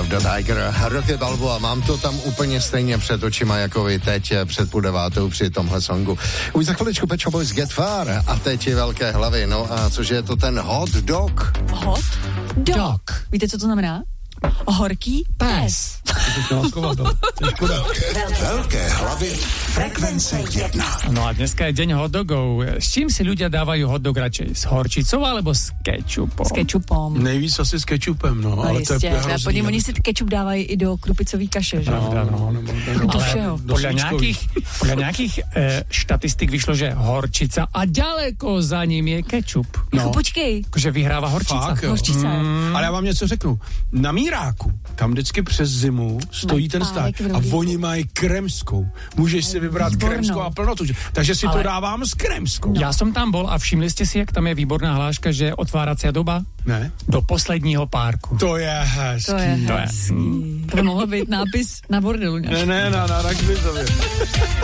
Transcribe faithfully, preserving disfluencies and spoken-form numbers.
The Tiger, Rocky Balboa, mám to tam úplně stejně před očima jako vy teď před půl devátou při tomhle songu. Už za chviličku Pet Shop Boys Get Far a teď je velké hlavy, no a což je to ten hot dog? Hot dog. Víte, co to znamená? Horký pes. Velké hlavy Frekvence jedna. No a dneska je deň hotdogov. S čím si ľudia dávajú hotdog radšej? S horčicou alebo s kečupom? S kečupom. Nejvíc asi s kečupem, no. No ale jistě, to je hrozný. podívej, oni si kečup dávají i do krupicový kaše, že? Pravda, no. Nebo, nebo, Do ale všeho. do Podľa svíčkových. nejakých, podľa nejakých e, štatistik vyšlo, že horčica a ďaleko za ním je kečup. Jako počkej. Akože vyhráva horčica. Fakt, jo. Horčica. Mm. Ale já vám něco řeknu. Na Míráku, tam vždycky přes zimu stojí ten stát párek v a rohlíku. oni mají kremskou. Můžeš si vybrat Výbornou. kremskou a plnotu. Takže si Ale- to dávám s kremskou. Ja som tam bol a všimli ste si, jak tam je výborná hláška, že otváracia doba Ne? do posledního párku. To je hezký. To je To je- hezký. To by mohl být nápis na bordelu. Ne, ne, na, na, na, na